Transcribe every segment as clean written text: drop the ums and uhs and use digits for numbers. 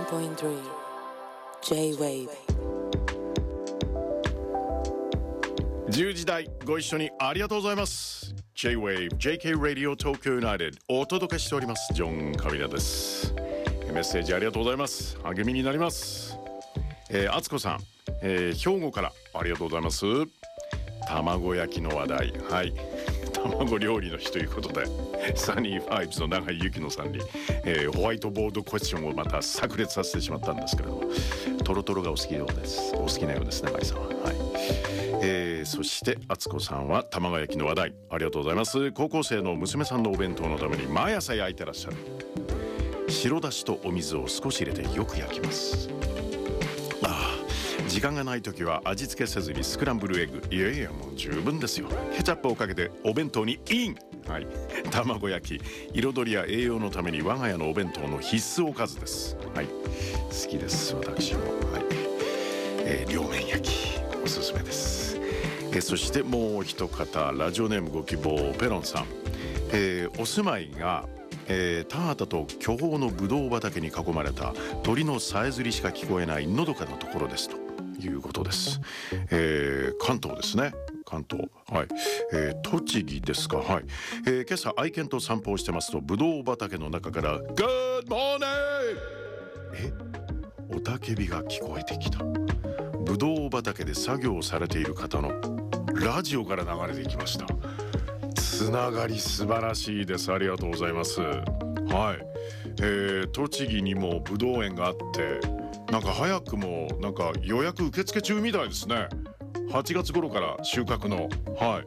89.3 J-Wave 10時台ご一緒にありがとうございます。 J-Wave JK Radio Tokyo United お届けしておりますジョン・カビラです。メッセージありがとうございます。励みになります。あつこさん、兵庫からありがとうございます。卵焼きの話題、はい、卵料理の日ということでサニーファイブズの永井由紀乃さんに、ホワイトボードクエスチョンをまた炸裂させてしまったんですけれども、トロトロがお好きなようです。お好きなようですね、永井さんは。はい。そしてあつこさんは卵焼きの話題ありがとうございます。高校生の娘さんのお弁当のために毎朝焼いてらっしゃる白だしとお水を少し入れてよく焼きます。時間がない時は味付けせずにスクランブルエッグ、いやいやもう十分ですよ。ケチャップをかけてお弁当にイン、はい、卵焼き彩りや栄養のために我が家のお弁当の必須おかずです。はい、好きです私も。はい、両面焼きおすすめです。そしてもう一方ラジオネームご希望ペロンさん、お住まいが田畑と巨峰のぶどう畑に囲まれた鳥のさえずりしか聞こえないのどかなところですということです。関東ですね、関東。はい、栃木ですか。はい、今朝愛犬と散歩をしてますとぶどう畑の中から「Good morning!」雄たけびが聞こえてきた。ぶどう畑で作業をされている方のラジオから流れてきました。つながり素晴らしいです。ありがとうございます。はい、栃木にもぶどう園があって、なんか早くもなんか予約受付中みたいですね。8月頃から収穫の。はい、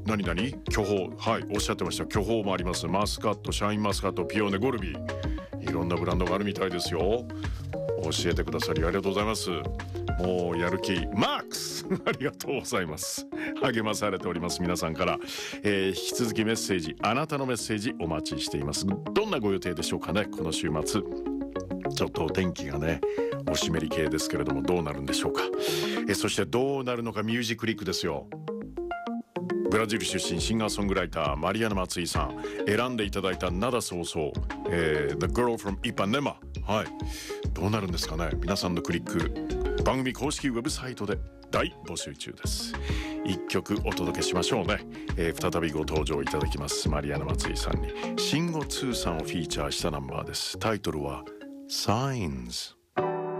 何巨峰、はい、おっしゃってました。巨峰もあります。マスカット、シャインマスカット、ピオーネ、ゴルビー、いろんなブランドがあるみたいですよ。教えてくださりありがとうございます。もうやる気マックスありがとうございます。励まされております皆さんから、引き続きメッセージ、あなたのメッセージお待ちしています。どんなご予定でしょうかね。この週末ちょっとお天気がねお湿り系ですけれどもどうなるんでしょうか。そしてどうなるのかミュージックリックですよ。ブラジル出身シンガーソングライターマリアナ・マツイさん選んでいただいた灘そうそう、The Girl from Ipanema、はい、どうなるんですかね。皆さんのクリック番組公式ウェブサイトで大募集中です。一曲お届けしましょうね。再びご登場いただきますマリアナ・マツイさんにシンゴ2さんをフィーチャーしたナンバーです。タイトルは Signs。